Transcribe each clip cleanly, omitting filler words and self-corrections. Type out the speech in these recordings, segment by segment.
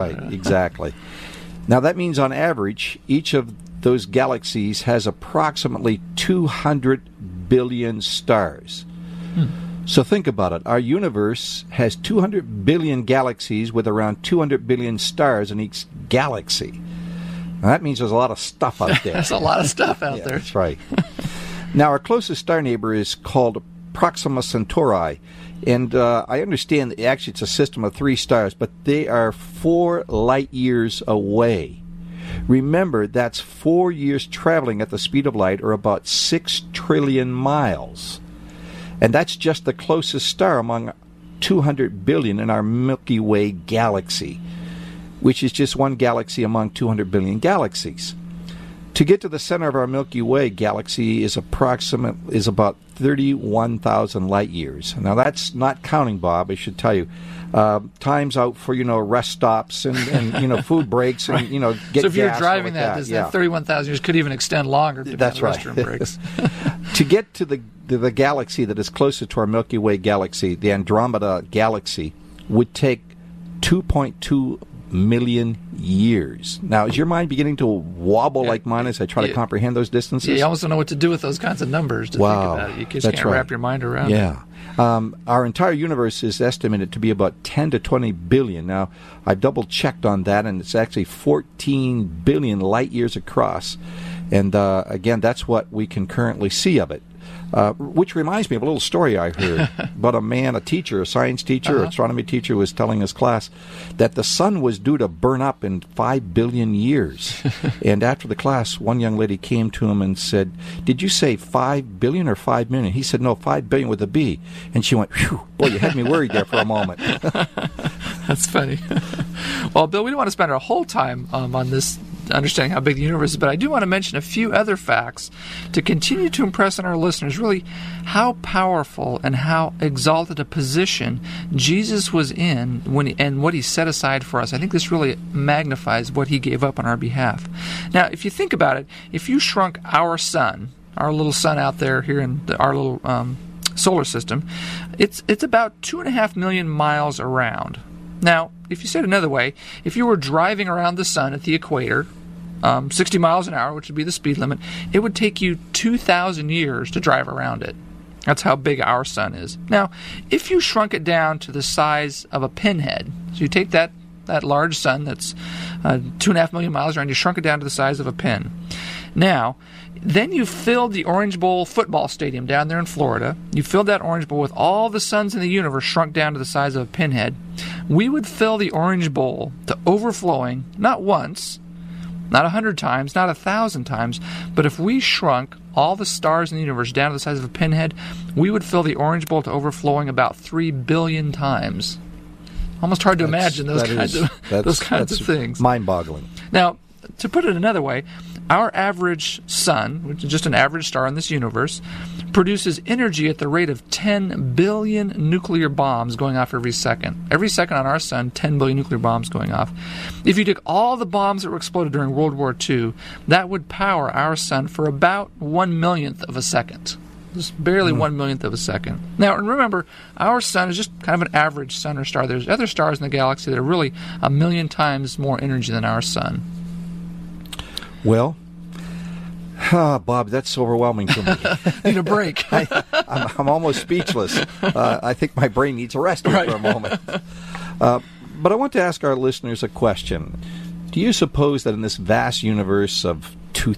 Right, exactly. Now, that means on average, each of those galaxies has approximately 200 billion stars. So think about it. Our universe has 200 billion galaxies with around 200 billion stars in each galaxy. Now, that means there's a lot of stuff out there. There's a lot of stuff out there. That's right. Now, our closest star neighbor is called Proxima Centauri. And I understand that actually it's a system of 3 stars, but they are 4 light years away. Remember, that's 4 years traveling at the speed of light, or about 6 trillion miles. And that's just the closest star among 200 billion in our Milky Way galaxy, which is just one galaxy among 200 billion galaxies. To get to the center of our Milky Way galaxy is about 31,000 light years. Now, that's not counting, Bob, I should tell you. Time's out for, rest stops and food breaks and, get gas. So if you're driving that 31,000 years could even extend longer. That's right. Restroom breaks. To get to the galaxy that is closest to our Milky Way galaxy, the Andromeda galaxy, would take 2.2 million years. Now, is your mind beginning to wobble like mine as I try to comprehend those distances? Yeah, you almost don't know what to do with those kinds of numbers to think about it. You just can't wrap your mind around it. Our entire universe is estimated to be about 10 to 20 billion. Now, I double-checked on that, and it's actually 14 billion light years across. And, again, that's what we can currently see of it. Which reminds me of a little story I heard about a science teacher, astronomy teacher, was telling his class that the sun was due to burn up in 5 billion years. And after the class, one young lady came to him and said, "Did you say 5 billion or 5 million?" He said, "No, 5 billion with a B." And she went, "Phew, boy, you had me worried there for a moment." That's funny. Well, Bill, we don't want to spend our whole time on this, understanding how big the universe is, but I do want to mention a few other facts to continue to impress on our listeners really how powerful and how exalted a position Jesus was in and what he set aside for us. I think this really magnifies what he gave up on our behalf. Now, if you think about it, if you shrunk our sun, our little sun out there here in our little solar system, it's about 2.5 million miles around. Now, if you said another way, if you were driving around the sun at the equator, 60 miles an hour, which would be the speed limit, it would take you 2,000 years to drive around it. That's how big our sun is. Now, if you shrunk it down to the size of a pinhead, so you take that large sun that's 2.5 million miles around, you shrunk it down to the size of a pin. Now, then you filled the Orange Bowl football stadium down there in Florida. You filled that Orange Bowl with all the suns in the universe shrunk down to the size of a pinhead. We would fill the Orange Bowl to overflowing, not once, not 100 times, not 1,000 times, but if we shrunk all the stars in the universe down to the size of a pinhead, we would fill the Orange Bowl to overflowing about 3 billion times. Almost hard to imagine those kinds of things. Mind-boggling. Now, to put it another way, our average sun, which is just an average star in this universe, produces energy at the rate of 10 billion nuclear bombs going off every second. Every second on our sun, 10 billion nuclear bombs going off. If you took all the bombs that were exploded during World War II, that would power our sun for about 1/millionth of a second. Just barely 1/millionth of a second. Now, remember, our sun is just kind of an average sun or star. There's other stars in the galaxy that are really 1,000,000 times more energy than our sun. Well, Bob, that's overwhelming to me. Need a break. I'm almost speechless. I think my brain needs a rest here for a moment. But I want to ask our listeners a question. Do you suppose that in this vast universe of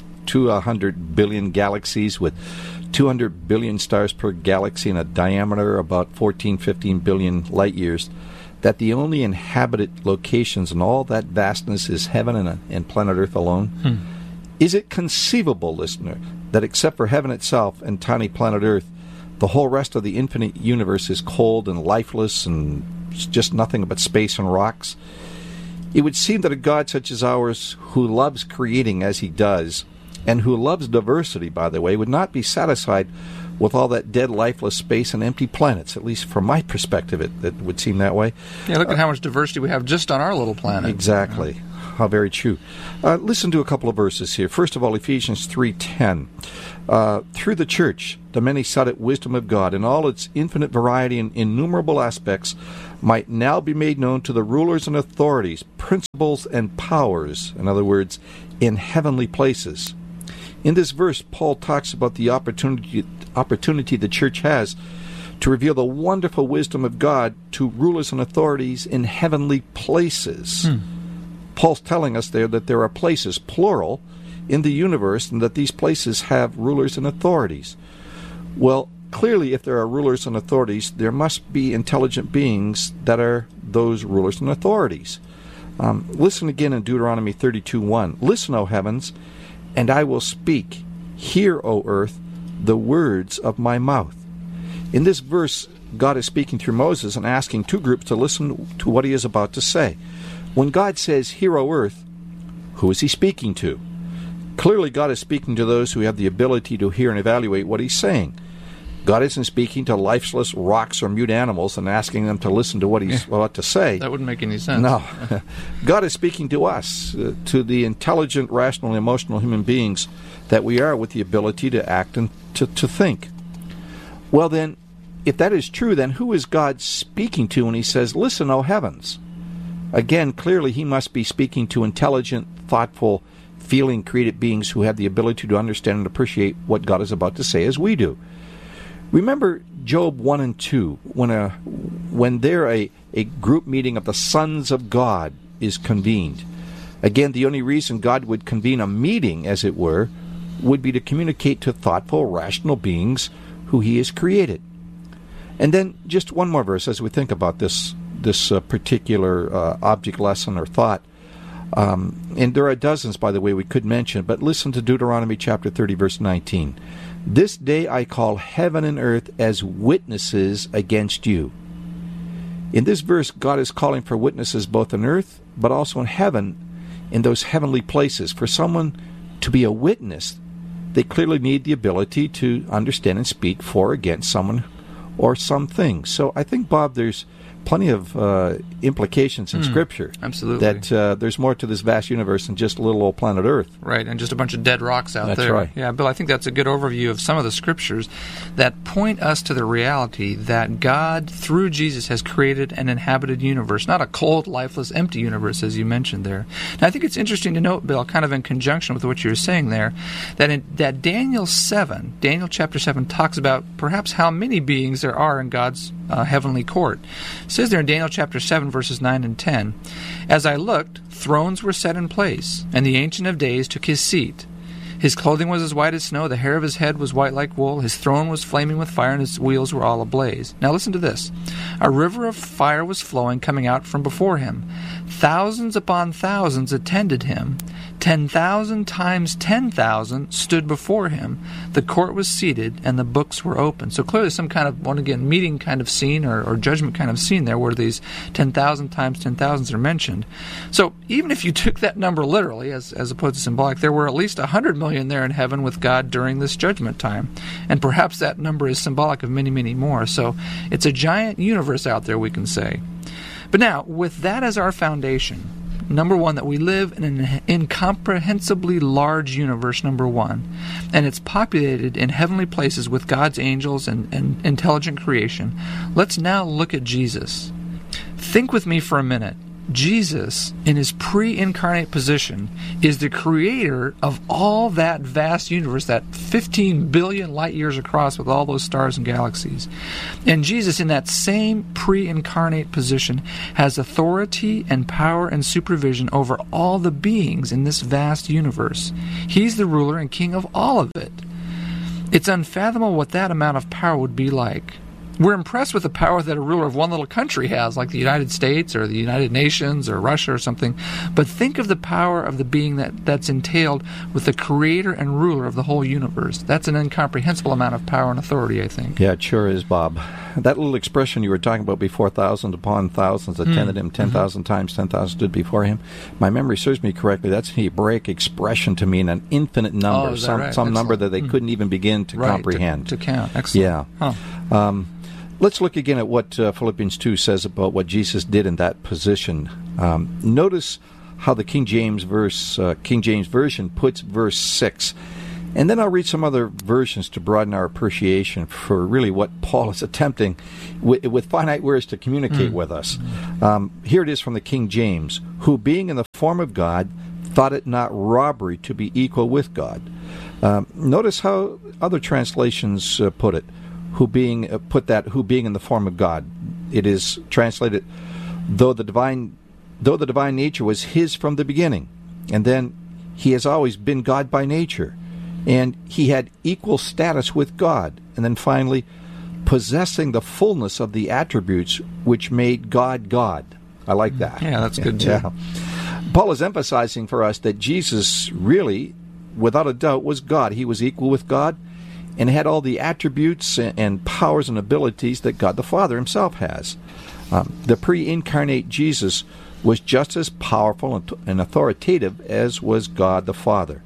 200 billion galaxies with 200 billion stars per galaxy and a diameter about 15 billion light years, that the only inhabited locations in all that vastness is heaven and planet Earth alone? Is it conceivable, listener, that except for heaven itself and tiny planet Earth, the whole rest of the infinite universe is cold and lifeless and just nothing but space and rocks? It would seem that a God such as ours, who loves creating as he does, and who loves diversity, by the way, would not be satisfied with all that dead, lifeless space and empty planets. At least from my perspective, it would seem that way. Yeah, look at how much diversity we have just on our little planet. Exactly. How very true. Listen to a couple of verses here. First of all, Ephesians 3:10. Through the church, the many-sided wisdom of God in all its infinite variety and innumerable aspects might now be made known to the rulers and authorities, principles and powers, in other words, in heavenly places. In this verse, Paul talks about the opportunity the church has to reveal the wonderful wisdom of God to rulers and authorities in heavenly places. Paul's telling us there that there are places, plural, in the universe, and that these places have rulers and authorities. Well, clearly, if there are rulers and authorities, there must be intelligent beings that are those rulers and authorities. Listen again in Deuteronomy 32:1. Listen, O heavens, and I will speak. Hear, O earth, the words of my mouth. In this verse, God is speaking through Moses and asking two groups to listen to what he is about to say. When God says, Hear, O earth, who is he speaking to? Clearly, God is speaking to those who have the ability to hear and evaluate what he's saying. God isn't speaking to lifeless rocks or mute animals and asking them to listen to what he's about to say. That wouldn't make any sense. No. God is speaking to us, to the intelligent, rational, and emotional human beings that we are, with the ability to act and to think. Well then, if that is true, then who is God speaking to when he says, Listen, O heavens? Again, clearly he must be speaking to intelligent, thoughtful, feeling, creative beings who have the ability to understand and appreciate what God is about to say as we do. Remember Job 1 and 2, when there a group meeting of the sons of God is convened. Again, the only reason God would convene a meeting, as it were, would be to communicate to thoughtful, rational beings who he has created. And then just one more verse as we think about this particular object lesson or thought. And there are dozens, by the way, we could mention, but listen to Deuteronomy chapter 30, verse 19. This day I call heaven and earth as witnesses against you. In this verse, God is calling for witnesses both on earth, but also in heaven, in those heavenly places. For someone to be a witness, they clearly need the ability to understand and speak for or against someone or something. So I think, Bob, there's plenty of implications in Scripture. Absolutely. That there's more to this vast universe than just a little old planet Earth. Right, and just a bunch of dead rocks out there. That's right. Yeah, Bill, I think that's a good overview of some of the Scriptures that point us to the reality that God, through Jesus, has created an inhabited universe, not a cold, lifeless, empty universe, as you mentioned there. Now, I think it's interesting to note, Bill, kind of in conjunction with what you were saying there, that Daniel chapter 7, talks about perhaps how many beings there are in God's heavenly court. It says there in Daniel chapter 7, verses 9 and 10, As I looked, thrones were set in place, and the Ancient of Days took his seat. His clothing was as white as snow, the hair of his head was white like wool, his throne was flaming with fire, and his wheels were all ablaze. Now listen to this. A river of fire was flowing, coming out from before him. Thousands upon thousands attended him. 10,000 times 10,000 stood before him. The court was seated, and the books were open. So clearly some kind of, meeting kind of scene or judgment kind of scene there where these 10,000 times 10,000s are mentioned. So even if you took that number literally, as opposed to symbolic, there were at least 100 million there in heaven with God during this judgment time. And perhaps that number is symbolic of many, many more. So it's a giant universe out there, we can say. But now, with that as our foundation, number one, that we live in an incomprehensibly large universe, number one, and it's populated in heavenly places with God's angels and intelligent creation, let's now look at Jesus. Think with me for a minute. Jesus, in his pre-incarnate position, is the creator of all that vast universe, that 15 billion light years across with all those stars and galaxies. And Jesus, in that same pre-incarnate position, has authority and power and supervision over all the beings in this vast universe. He's the ruler and king of all of it. It's unfathomable what that amount of power would be like. We're impressed with the power that a ruler of one little country has, like the United States or the United Nations or Russia or something. But think of the power of the being that's entailed with the creator and ruler of the whole universe. That's an incomprehensible amount of power and authority, I think. Yeah, it sure is, Bob. That little expression you were talking about before, thousands upon thousands attended him, 10,000 times 10,000 stood before him. My memory serves me correctly. That's a Hebraic expression to mean an infinite number, some number that they couldn't even begin to comprehend. To count. Excellent. Yeah. Huh. Let's look again at what Philippians 2 says about what Jesus did in that position. Notice how the King James Version puts verse 6. And then I'll read some other versions to broaden our appreciation for really what Paul is attempting with finite words to communicate with us. Here it is from the King James, who being in the form of God, thought it not robbery to be equal with God. Notice how other translations put it. Who being in the form of God. It is translated, though the divine nature was his from the beginning, and then he has always been God by nature, and he had equal status with God, and then finally, possessing the fullness of the attributes which made God God. I like that. Yeah, that's good too. Yeah. Paul is emphasizing for us that Jesus really, without a doubt, was God. He was equal with God, and had all the attributes and powers and abilities that God the Father himself has. The pre-incarnate Jesus was just as powerful and authoritative as was God the Father.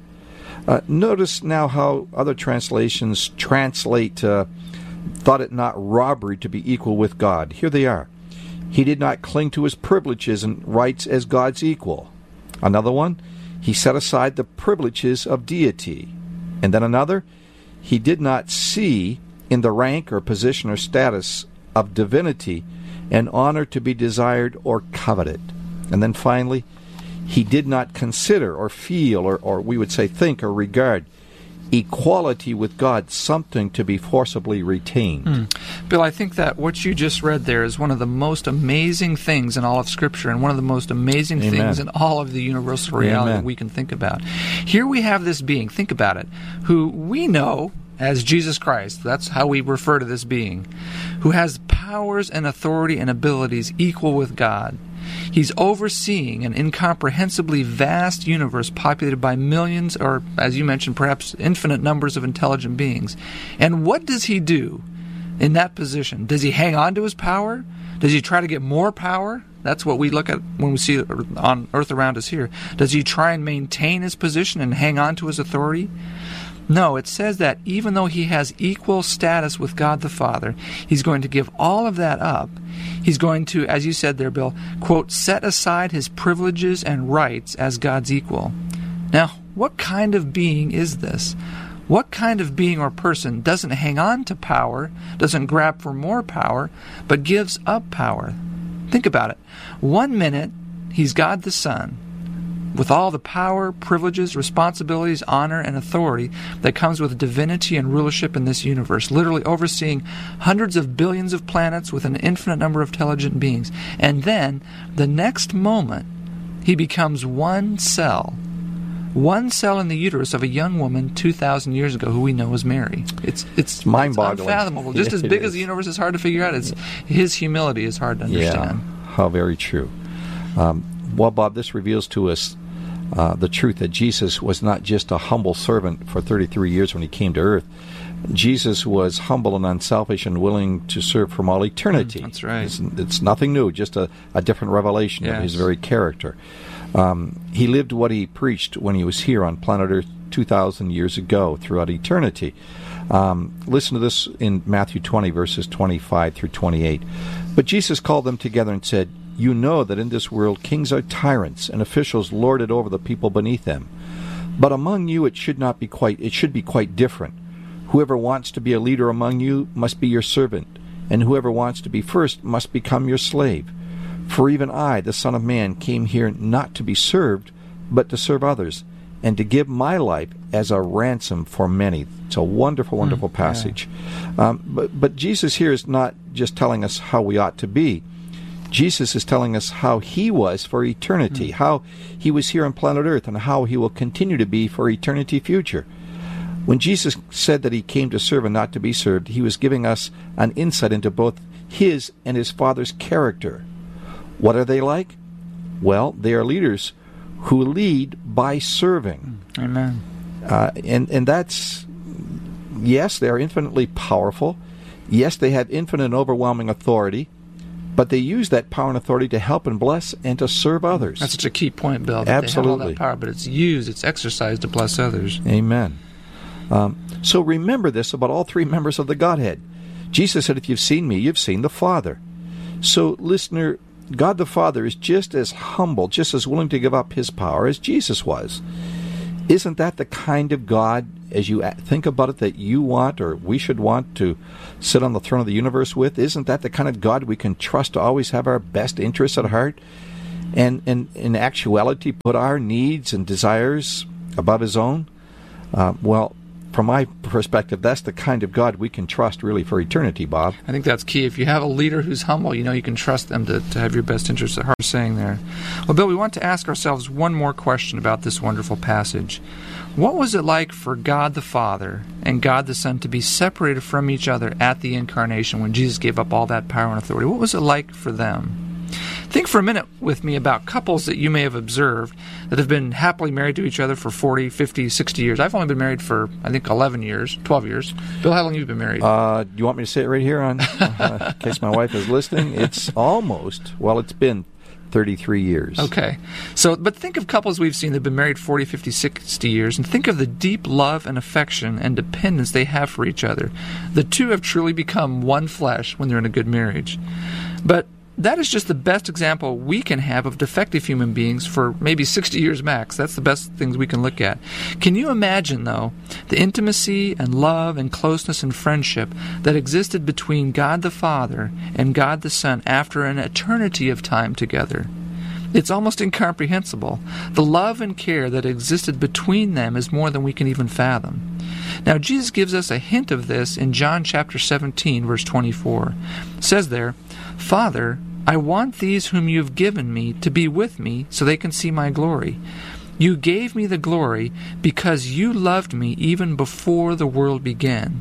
Notice now how other translations translate, thought it not robbery to be equal with God. Here they are. He did not cling to his privileges and rights as God's equal. Another one, he set aside the privileges of deity. And then another, he did not see in the rank or position or status of divinity an honor to be desired or coveted. And then finally, he did not consider or feel or we would say think or regard equality with God something to be forcibly retained. Bill, I think that what you just read there is one of the most amazing things in all of Scripture and one of the most amazing things in all of the universal reality that we can think about. Here we have this being, think about it, who we know as Jesus Christ, that's how we refer to this being, who has powers and authority and abilities equal with God. He's overseeing an incomprehensibly vast universe populated by millions, or as you mentioned, perhaps infinite numbers of intelligent beings. And what does he do in that position? Does he hang on to his power? Does he try to get more power? That's what we look at when we see it on earth around us here. Does he try and maintain his position and hang on to his authority? No, it says that even though he has equal status with God the Father, he's going to give all of that up. He's going to, as you said there, Bill, quote, set aside his privileges and rights as God's equal. Now, what kind of being is this? What kind of being or person doesn't hang on to power, doesn't grab for more power, but gives up power? Think about it. 1 minute, he's God the Son, with all the power, privileges, responsibilities, honor, and authority that comes with divinity and rulership in this universe, literally overseeing hundreds of billions of planets with an infinite number of intelligent beings. And then, the next moment, he becomes one cell in the uterus of a young woman 2,000 years ago who we know as Mary. It's mind-boggling. It's unfathomable. Just as big as the universe is hard to figure out, his humility is hard to understand. Yeah, how very true. Well, Bob, this reveals to us the truth that Jesus was not just a humble servant for 33 years when he came to earth. Jesus was humble and unselfish and willing to serve from all eternity. That's right. It's nothing new, just a different revelation of his very character. He lived what he preached when he was here on planet Earth 2,000 years ago throughout eternity. Listen to this in Matthew 20, verses 25 through 28. But Jesus called them together and said, "You know that in this world kings are tyrants, and officials lord it over the people beneath them. But among you it should be quite different. Whoever wants to be a leader among you must be your servant, and whoever wants to be first must become your slave. For even I, the Son of Man, came here not to be served, but to serve others, and to give my life as a ransom for many." It's a wonderful, wonderful passage. Yeah. But Jesus here is not just telling us how we ought to be. Jesus is telling us how he was for eternity, how he was here on planet Earth, and how he will continue to be for eternity future. When Jesus said that he came to serve and not to be served, he was giving us an insight into both his and his Father's character. What are they like? Well, they are leaders who lead by serving. Amen. And that's, yes, they are infinitely powerful. Yes, they have infinite and overwhelming authority. But they use that power and authority to help and bless and to serve others. That's such a key point, Bill. Absolutely. They have all that power, but it's exercised to bless others. Amen. So remember this about all three members of the Godhead. Jesus said, "If you've seen me, you've seen the Father." So, listener, God the Father is just as humble, just as willing to give up his power as Jesus was. Isn't that the kind of God, as you think about it, that you want or we should want to sit on the throne of the universe with? Isn't that the kind of God we can trust to always have our best interests at heart? And in actuality, put our needs and desires above His own? Well, from my perspective, that's the kind of God we can trust really for eternity, Bob. I think that's key. If you have a leader who's humble, you can trust them to have your best interests at heart. Saying there. Well, Bill, we want to ask ourselves one more question about this wonderful passage. What was it like for God the Father and God the Son to be separated from each other at the Incarnation when Jesus gave up all that power and authority? What was it like for them? Think for a minute with me about couples that you may have observed that have been happily married to each other for 40, 50, 60 years. I've only been married for, I think, 11 years, 12 years. Bill, how long have you been married? Do you want me to say it right here in case my wife is listening? It's been 33 years. Okay. But think of couples we've seen that have been married 40, 50, 60 years, and think of the deep love and affection and dependence they have for each other. The two have truly become one flesh when they're in a good marriage. But that is just the best example we can have of defective human beings for maybe 60 years max. That's the best things we can look at. Can you imagine, though, the intimacy and love and closeness and friendship that existed between God the Father and God the Son after an eternity of time together? It's almost incomprehensible. The love and care that existed between them is more than we can even fathom. Now, Jesus gives us a hint of this in John chapter 17, verse 24. It says there, "Father, I want these whom you have given me to be with me so they can see my glory. You gave me the glory because you loved me even before the world began."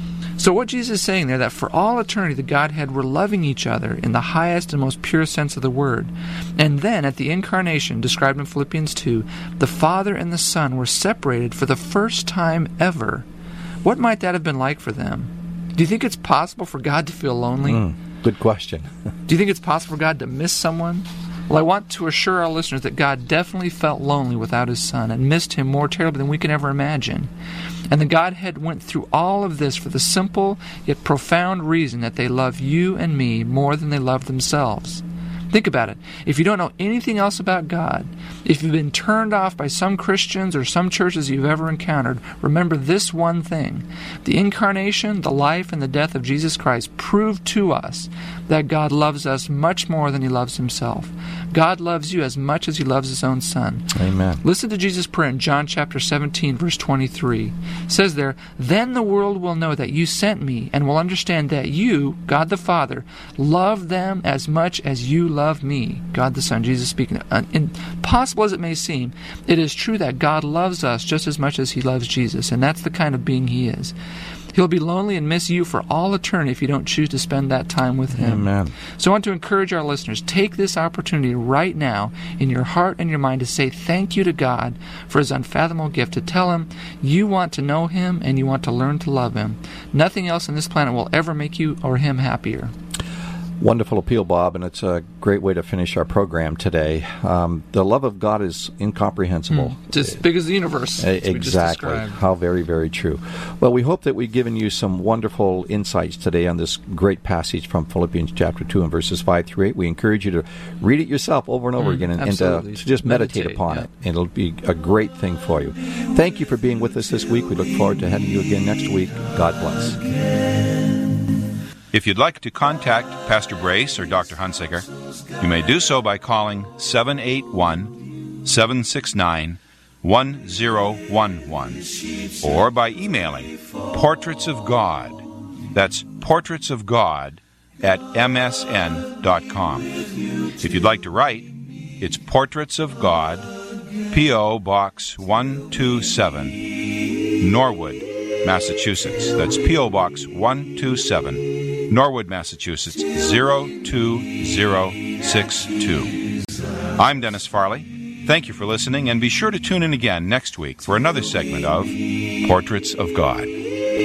So what Jesus is saying there, that for all eternity the Godhead were loving each other in the highest and most pure sense of the word. And then at the Incarnation, described in Philippians 2, the Father and the Son were separated for the first time ever. What might that have been like for them? Do you think it's possible for God to feel lonely? Good question. Do you think it's possible for God to miss someone? Well, I want to assure our listeners that God definitely felt lonely without His Son and missed Him more terribly than we can ever imagine. And the Godhead went through all of this for the simple yet profound reason that they love you and me more than they love themselves. Think about it. If you don't know anything else about God, if you've been turned off by some Christians or some churches you've ever encountered, remember this one thing. The Incarnation, the life, and the death of Jesus Christ proved to us that God loves us much more than He loves Himself. God loves you as much as He loves His own Son. Amen. Listen to Jesus' prayer in John chapter 17, verse 23. It says there, "Then the world will know that you sent me and will understand that you, God the Father, love them as much as you love me." God the Son, Jesus speaking. Impossible as it may seem, it is true that God loves us just as much as He loves Jesus, and that's the kind of being He is. He'll be lonely and miss you for all eternity if you don't choose to spend that time with Him. Amen. So I want to encourage our listeners, take this opportunity right now in your heart and your mind to say thank you to God for His unfathomable gift, to tell Him you want to know Him and you want to learn to love Him. Nothing else on this planet will ever make you or Him happier. Wonderful appeal, Bob, and it's a great way to finish our program today. The love of God is incomprehensible. It's as big as the universe. Exactly. How very, very true. Well, we hope that we've given you some wonderful insights today on this great passage from Philippians chapter 2 and verses 5 through 8. We encourage you to read it yourself over and over again and to just meditate upon it. And it'll be a great thing for you. Thank you for being with us this week. We look forward to having you again next week. God bless. If you'd like to contact Pastor Brace or Dr. Hunsaker, you may do so by calling 781-769-1011 or by emailing Portraits of God. That's Portraits of God at msn.com. If you'd like to write, it's Portraits of God, P.O. Box 127, Norwood, Massachusetts. That's P.O. Box 127, Norwood, Massachusetts, 02062. I'm Dennis Farley. Thank you for listening, and be sure to tune in again next week for another segment of Portraits of God.